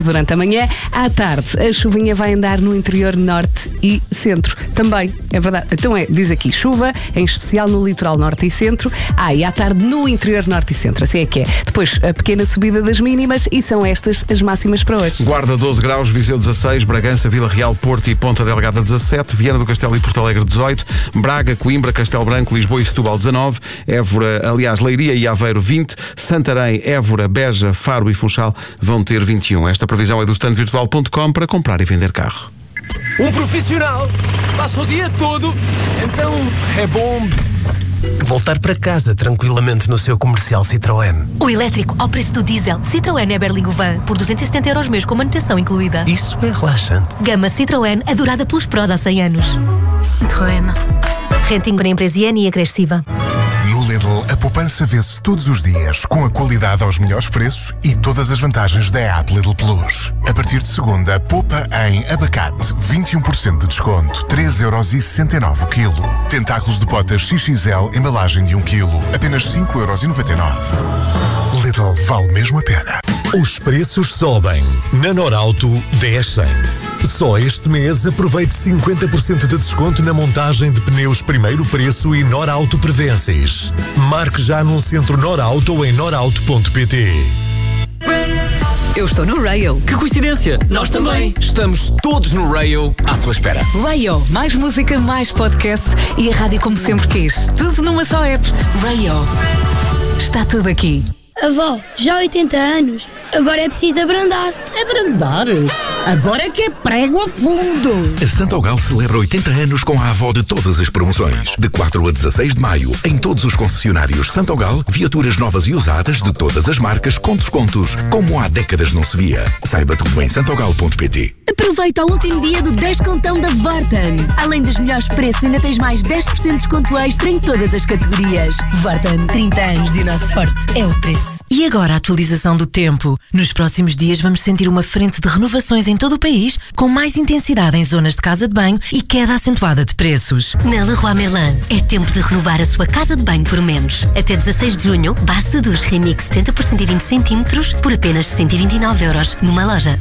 Durante a manhã, à tarde, a chuvinha vai andar no interior norte e centro. Também, é verdade. Então diz aqui, chuva, em especial no litoral norte e centro. E à tarde no interior norte e centro, assim é que é. Depois, a pequena subida das mínimas e são estas as máximas para hoje. Guarda 12 graus, Viseu 16, Bragança, Vila Real, Porto e Ponta Delgada 17, Viana do Castelo e Porto Alegre 18, Braga, Coimbra, Castelo Branco, Lisboa e Setúbal 19, Évora, aliás, Leiria e Aveiro 20, Santarém, Évora, Beja, Faro e Funchal vão ter 21. Esta previsão é do standvirtual.com para comprar e vender carro. Um profissional passa o dia todo, então é bom voltar para casa tranquilamente no seu comercial Citroën. O elétrico ao preço do diesel. Citroën é Berlingo Van por 270 € mês com manutenção incluída. Isso é relaxante. Gama Citroën, adorada pelos prós há 100 anos. Citroën. Renting para empresa e agressiva. No Lidl, a poupança vê-se todos os dias, com a qualidade aos melhores preços e todas as vantagens da app Lidl Plus. A partir de segunda, poupa em abacate, 21% de desconto, 3,69€ o quilo. Tentáculos de potas XXL, embalagem de 1 quilo, apenas 5,99€. Lidl, vale mesmo a pena. Os preços sobem. Na Norauto, descem. Só este mês aproveite 50% de desconto na montagem de pneus primeiro preço e Norauto Prevences. Marque já num centro Norauto ou em norauto.pt. Eu estou no Rayo. Que coincidência! Nós também! Estamos todos no Rayo à sua espera. Rayo, mais música, mais podcast e a rádio como sempre quis. Tudo numa só app. Rayo. Está tudo aqui. Avó, já há 80 anos, agora é preciso abrandar. Abrandar? Agora é que é prego a fundo. A Santogal celebra 80 anos com a avó de todas as promoções. De 4 a 16 de maio, em todos os concessionários Santogal, viaturas novas e usadas de todas as marcas com descontos, como há décadas não se via. Saiba tudo em santogal.pt. Aproveita o último dia do descontão da Vorten. Além dos melhores preços, ainda tens mais 10% de desconto extra em todas as categorias. Vorten, 30 anos de nosso forte é o preço. E agora a atualização do tempo. Nos próximos dias vamos sentir uma frente de renovações em todo o país, com mais intensidade em zonas de casa de banho e queda acentuada de preços. Na Leroy Merlin, é tempo de renovar a sua casa de banho por menos. Até 16 de junho, base de duche Remix 70 por 120 cm por apenas 129€. Numa loja